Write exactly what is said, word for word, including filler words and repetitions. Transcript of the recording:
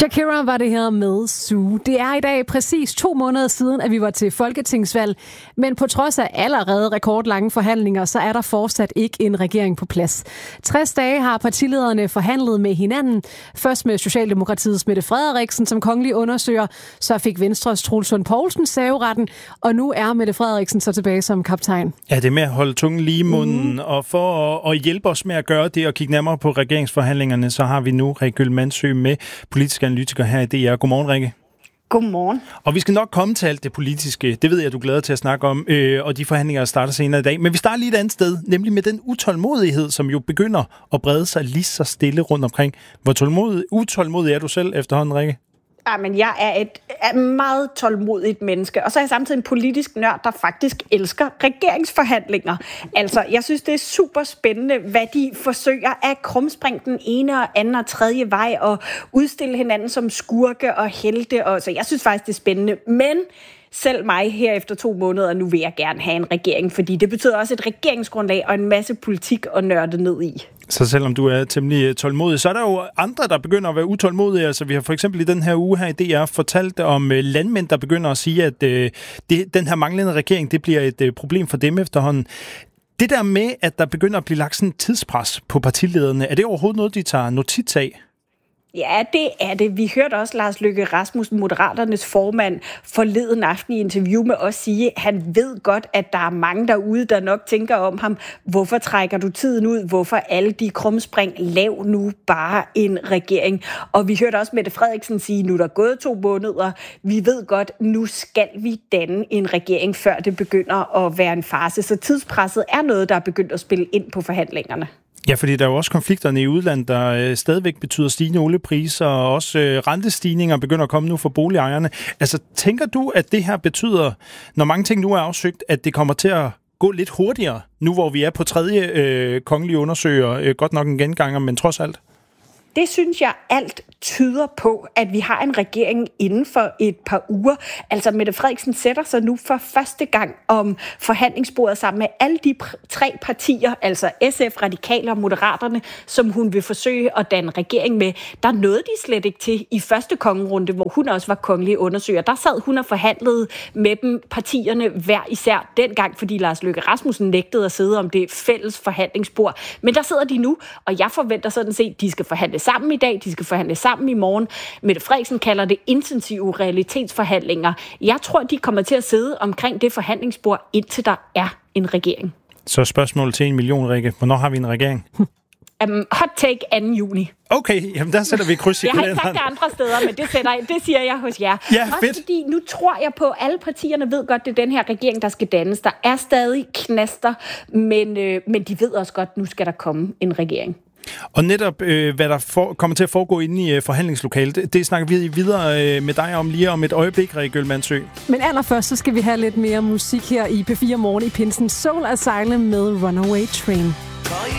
Shakira var det her med Sue. Det er i dag præcis to måneder siden, at vi var til folketingsvalg. Men på trods af allerede rekordlange forhandlinger, så er der fortsat ikke en regering på plads. tres dage har partilederne forhandlet med hinanden. Først med Socialdemokratiets Mette Frederiksen som kongelig undersøger. Så fik Venstres Troels Lund Poulsen serveretten. Og nu er Mette Frederiksen så tilbage som kaptajn. Ja, det er med at holde tungen lige i munden. Mm. Og for at, at hjælpe os med at gøre det og kigge nærmere på regeringsforhandlingerne, så har vi nu Rikke Gyldmandsø med, politisk analytiker her i D R. Godmorgen, Rikke. Godmorgen. Og vi skal nok komme til alt det politiske. Det ved jeg, du glæder til at snakke om. Øh, og de forhandlinger starter senere i dag. Men vi starter lige et andet sted, nemlig med den utålmodighed, som jo begynder at brede sig lige så stille rundt omkring. Hvor tålmodig, utålmodig er du selv efterhånden, Rikke? Ja, men jeg er et er meget tålmodigt menneske, og så er jeg samtidig en politisk nørd, der faktisk elsker regeringsforhandlinger. Altså, jeg synes, det er super spændende, hvad de forsøger at krumspringe den ene og anden og tredje vej, og udstille hinanden som skurke og helte, og så jeg synes faktisk, det er spændende. Men selv mig her efter to måneder, nu vil jeg gerne have en regering, fordi det betyder også et regeringsgrundlag og en masse politik at nørde ned i. Så selvom du er temmelig tålmodig, så er der jo andre, der begynder at være utålmodige. Altså, vi har for eksempel i den her uge her i D R fortalt om landmænd, der begynder at sige, at øh, det, den her manglende regering, det bliver et øh, problem for dem efterhånden. Det der med, at der begynder at blive lagt sådan et tidspres på partilederne, er det overhovedet noget, de tager notits af? Ja, det er det. Vi hørte også Lars Løkke Rasmussen, Moderaternes formand, forleden aften i interview med os sige, at han ved godt, at der er mange derude, der nok tænker om ham. Hvorfor trækker du tiden ud? Hvorfor alle de krumspring? Lav nu bare en regering. Og vi hørte også Mette Frederiksen sige, nu er der gået to måneder. Vi ved godt, nu skal vi danne en regering, før det begynder at være en farce. Så tidspresset er noget, der er begyndt at spille ind på forhandlingerne. Ja, fordi der er jo også konflikterne i udlandet, der øh, stadigvæk betyder stigende oliepriser, og også øh, rentestigninger begynder at komme nu for boligejerne. Altså, tænker du, at det her betyder, når mange ting nu er afsøgt, at det kommer til at gå lidt hurtigere, nu hvor vi er på tredje øh, kongelige undersøger, øh, godt nok en genganger, men trods alt? Det synes jeg alt tyder på, at vi har en regering inden for et par uger. Altså Mette Frederiksen sætter sig nu for første gang om forhandlingsbordet sammen med alle de pr- tre partier, altså S F, Radikale og Moderaterne, som hun vil forsøge at danne regering med. Der nåede de slet ikke til i første kongerunde, hvor hun også var kongelig undersøger. Der sad hun og forhandlede med dem, partierne hver især dengang, fordi Lars Løkke Rasmussen nægtede at sidde om det fælles forhandlingsbord. Men der sidder de nu, og jeg forventer sådan set, at de skal forhandle sammen i dag, de skal forhandle sammen i morgen. Mette Frederiksen kalder det intensive realitetsforhandlinger. Jeg tror, de kommer til at sidde omkring det forhandlingsbord, indtil der er en regering. Så spørgsmål til en million, Rikke. Hvornår har vi en regering? Um, hot take anden juni. Okay, jamen der sætter vi kryds i kalenderen. Jeg har ikke sagt det andre steder, men det, sætter, det siger jeg hos jer. Ja, også fedt. Fordi nu tror jeg på, at alle partierne ved godt, det er den her regering, der skal dannes. Der er stadig knaster, men, øh, men de ved også godt, at nu skal der komme en regering. Og netop, øh, hvad der for, kommer til at foregå inde i øh, forhandlingslokalet, det, det snakker vi videre øh, med dig om lige om et øjeblik, Rikke Gyldmandsø. Men allerførst, så skal vi have lidt mere musik her i P fire Morgen i Pinsen. Soul Asylum med Runaway Train.